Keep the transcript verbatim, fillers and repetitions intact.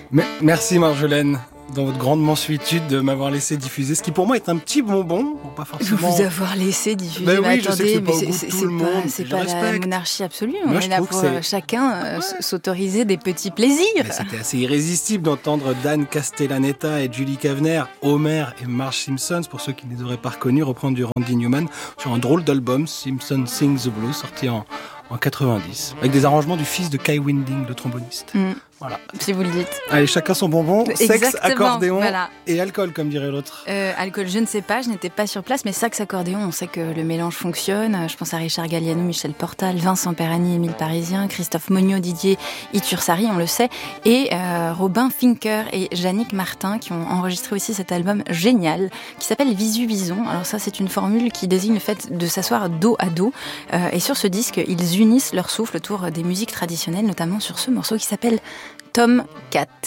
Mais, merci Marjolaine, dans votre grande mansuétude, de m'avoir laissé diffuser ce qui pour moi est un petit bonbon, bon, pas forcément. Vous avoir laissé diffuser, ben mais oui, attendez, je sais que c'est pas mais au goût c'est, de c'est tout le pas, monde, c'est je pas la respecte. monarchie absolue. Moi, On je est là trouve pour que euh, c'est- chacun euh, Ouais. s- s'autoriser des petits plaisirs. Mais c'était assez irrésistible d'entendre Dan Castellaneta et Julie Kavner, Homer et Marge Simpson, pour ceux qui ne les auraient pas reconnus, reprendre du Randy Newman sur un drôle d'album, Simpson Sings the Blues, sorti en, en quatre-vingt-dix, avec des arrangements du fils de Kai Winding, le tromboniste. Mm. Voilà. Si vous le dites. Allez, chacun son bonbon, sexe, Exactement, accordéon voilà. et alcool, comme dirait l'autre. Euh, alcool, je ne sais pas, je n'étais pas sur place, mais sax accordéon, on sait que le mélange fonctionne. Je pense à Richard Galliano, Michel Portal, Vincent Perani, Émile Parisien, Christophe Monniot, Didier Itursari, on le sait, et euh, Robin Finker et Yannick Martin qui ont enregistré aussi cet album génial qui s'appelle Visu Vison. Alors ça, c'est une formule qui désigne le fait de s'asseoir dos à dos. Euh, et sur ce disque, ils unissent leur souffle autour des musiques traditionnelles, notamment sur ce morceau qui s'appelle Tom Cat.